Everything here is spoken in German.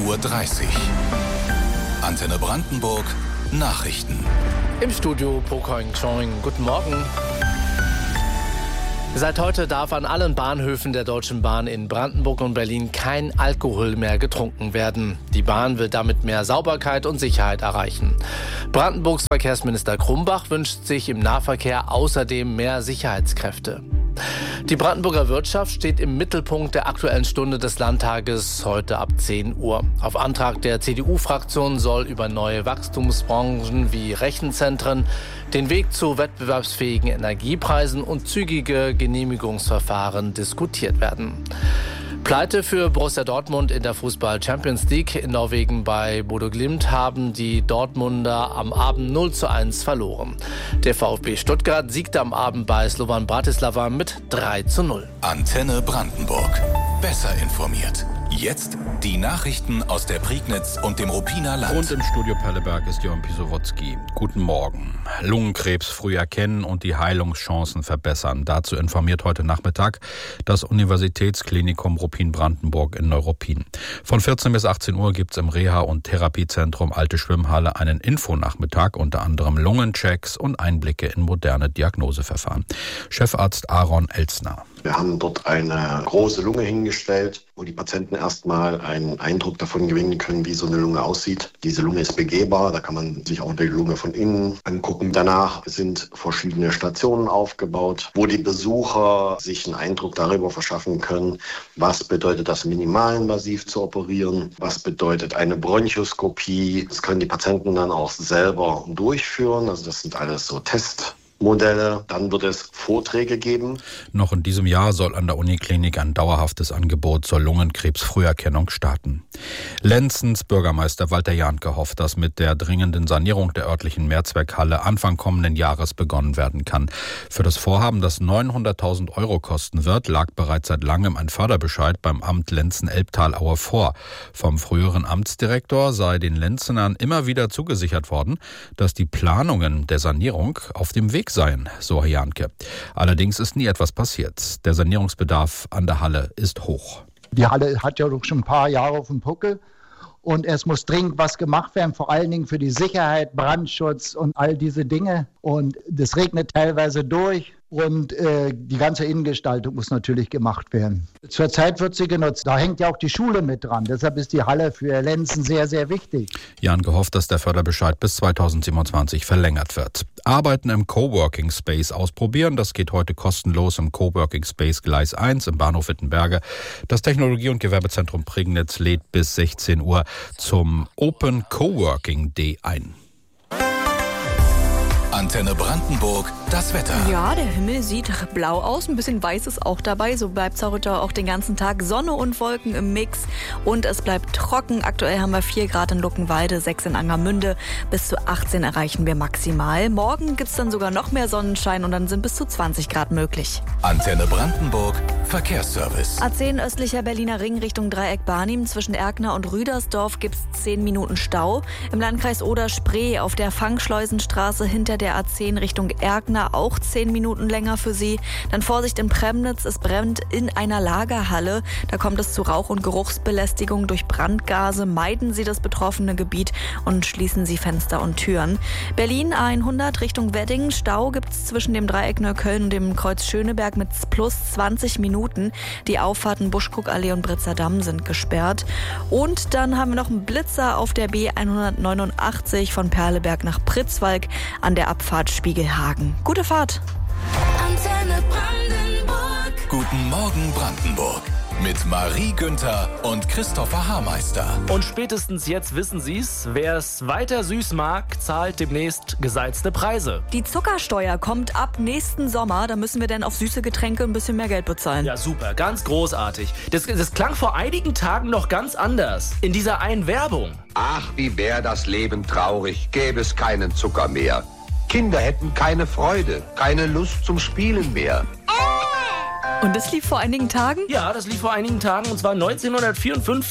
Uhr. Antenne Brandenburg, Nachrichten. Im Studio Pokoing Choing. Guten Morgen. Seit heute darf an allen Bahnhöfen der Deutschen Bahn in Brandenburg und Berlin kein Alkohol mehr getrunken werden. Die Bahn will damit mehr Sauberkeit und Sicherheit erreichen. Brandenburgs Verkehrsminister Krumbach wünscht sich im Nahverkehr außerdem mehr Sicherheitskräfte. Die Brandenburger Wirtschaft steht im Mittelpunkt der Aktuellen Stunde des Landtages heute ab 10 Uhr. Auf Antrag der CDU-Fraktion soll über neue Wachstumsbranchen wie Rechenzentren, den Weg zu wettbewerbsfähigen Energiepreisen und zügige Genehmigungsverfahren diskutiert werden. Pleite für Borussia Dortmund in der Fußball-Champions League in Norwegen bei Bodo Glimt haben die Dortmunder am Abend 0:1 verloren. Der VfB Stuttgart siegte am Abend bei Slovan Bratislava mit 3:0. Antenne Brandenburg. Besser informiert. Jetzt die Nachrichten aus der Prignitz und dem Ruppiner Land. Und im Studio Pelleberg ist Jörn Pisowotzki. Guten Morgen. Lungenkrebs früh erkennen und die Heilungschancen verbessern. Dazu informiert heute Nachmittag das Universitätsklinikum Ruppin-Brandenburg in Neuruppin. Von 14 bis 18 Uhr gibt es im Reha- und Therapiezentrum Alte Schwimmhalle einen Infonachmittag, unter anderem Lungenchecks und Einblicke in moderne Diagnoseverfahren. Chefarzt Aaron Elsner. Wir haben dort eine große Lunge hingestellt, wo die Patienten erstmal einen Eindruck davon gewinnen können, wie so eine Lunge aussieht. Diese Lunge ist begehbar, da kann man sich auch die Lunge von innen angucken. Danach sind verschiedene Stationen aufgebaut, wo die Besucher sich einen Eindruck darüber verschaffen können, was bedeutet das minimalinvasiv zu operieren, was bedeutet eine Bronchoskopie. Das können die Patienten dann auch selber durchführen, also das sind alles so Testmodelle. Dann wird es Vorträge geben. Noch in diesem Jahr soll an der Uniklinik ein dauerhaftes Angebot zur Lungenkrebsfrüherkennung starten. Lenzens Bürgermeister Walter Jahnke hofft, dass mit der dringenden Sanierung der örtlichen Mehrzweckhalle Anfang kommenden Jahres begonnen werden kann. Für das Vorhaben, das 900.000 € kosten wird, lag bereits seit langem ein Förderbescheid beim Amt Lenzen-Elbtalaue vor. Vom früheren Amtsdirektor sei den Lenzenern immer wieder zugesichert worden, dass die Planungen der Sanierung auf dem Weg seien, so Herr Jahnke. Allerdings ist nie etwas passiert. Der Sanierungsbedarf an der Halle ist hoch. Die Halle hat ja doch schon ein paar Jahre auf dem Puckel und es muss dringend was gemacht werden, vor allen Dingen für die Sicherheit, Brandschutz und all diese Dinge. Und das regnet teilweise durch und die ganze Innengestaltung muss natürlich gemacht werden. Zurzeit wird sie genutzt. Da hängt ja auch die Schule mit dran. Deshalb ist die Halle für Lenzen sehr, sehr wichtig. Jahnke hofft, dass der Förderbescheid bis 2027 verlängert wird. Arbeiten im Coworking Space ausprobieren. Das geht heute kostenlos im Coworking Space Gleis 1 im Bahnhof Wittenberge. Das Technologie- und Gewerbezentrum Prignitz lädt bis 16 Uhr zum Open Coworking Day ein. Antenne Brandenburg, das Wetter. Ja, der Himmel sieht blau aus, ein bisschen weiß ist auch dabei. So bleibt es heute auch den ganzen Tag. Sonne und Wolken im Mix und es bleibt trocken. Aktuell haben wir 4 Grad in Luckenwalde, 6 in Angermünde. Bis zu 18 erreichen wir maximal. Morgen gibt es dann sogar noch mehr Sonnenschein und dann sind bis zu 20 Grad möglich. Antenne Brandenburg, Verkehrsservice. A10 östlicher Berliner Ring Richtung Dreieck Barnim. Zwischen Erkner und Rüdersdorf gibt es 10 Minuten Stau. Im Landkreis Oder-Spree auf der Fangschleusenstraße hinter der A10 Richtung Erkner auch 10 Minuten länger für Sie. Dann Vorsicht in Premnitz, es brennt in einer Lagerhalle. Da kommt es zu Rauch- und Geruchsbelästigung durch Brandgase. Meiden Sie das betroffene Gebiet und schließen Sie Fenster und Türen. Berlin A100 Richtung Wedding. Stau gibt es zwischen dem Dreieck Neukölln und dem Kreuz Schöneberg mit plus 20 Minuten. Die Auffahrten Buschkuckallee und Britzer Damm sind gesperrt. Und dann haben wir noch einen Blitzer auf der B189 von Perleberg nach Pritzwalk an der Abfahrt Spiegelhagen. Gute Fahrt. Antenne Brandenburg. Guten Morgen Brandenburg. Mit Marie Günther und Christopher Haarmeister. Und spätestens jetzt wissen Sie's, wer es weiter süß mag, zahlt demnächst gesalzte Preise. Die Zuckersteuer kommt ab nächsten Sommer. Da müssen wir dann auf süße Getränke ein bisschen mehr Geld bezahlen. Ja, super, ganz großartig. Das klang vor einigen Tagen noch ganz anders. In dieser einen Werbung. Ach, wie wär das Leben traurig, gäbe es keinen Zucker mehr. Kinder hätten keine Freude, keine Lust zum Spielen mehr. Und das lief vor einigen Tagen? Ja, das lief vor einigen Tagen und zwar 1954.